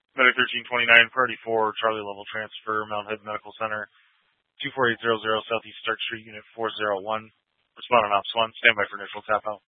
Medic 1329, priority 4, Charlie level transfer, Mount Hood Medical Center, 24800 Southeast Stark Street, Unit 401. Respond on Ops 1. Stand by for initial tap out.